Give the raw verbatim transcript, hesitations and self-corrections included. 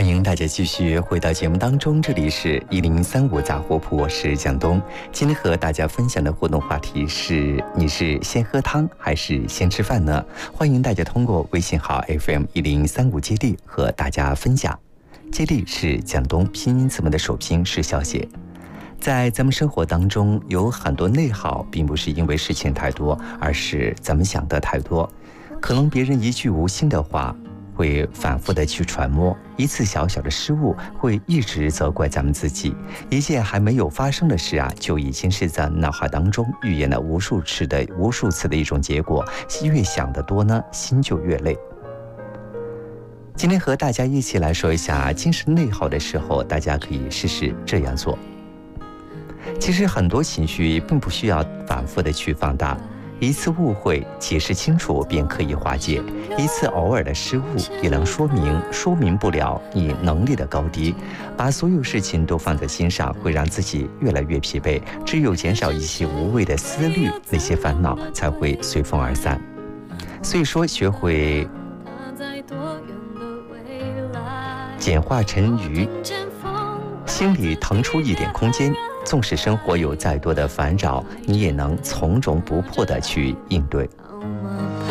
欢迎大家继续回到节目当中，这里是一零三五杂货铺，我是蒋东。今天和大家分享的互动话题是：你是先喝汤还是先吃饭呢？欢迎大家通过微信号 F M 一零三五接力和大家分享。接力是蒋东拼音字母的首拼是小写。在咱们生活当中，有很多内耗，并不是因为事情太多，而是咱们想的太多。可能别人一句无心的话，会反复的去揣摩，一次小小的失误会一直责怪咱们自己，一件还没有发生的事啊，就已经是在脑海当中预演了无数次的无数次的一种结果。越想得多呢，心就越累。今天和大家一起来说一下精神内耗的时候，大家可以试试这样做。其实很多情绪并不需要反复的去放大，一次误会解释清楚便可以化解，一次偶尔的失误也能说明说明不了你能力的高低。把所有事情都放在心上，会让自己越来越疲惫。只有减少一些无谓的思虑，那些烦恼才会随风而散。所以说，学会简化成鱼，心里腾出一点空间，纵使生活有再多的烦扰，你也能从容不迫地去应对。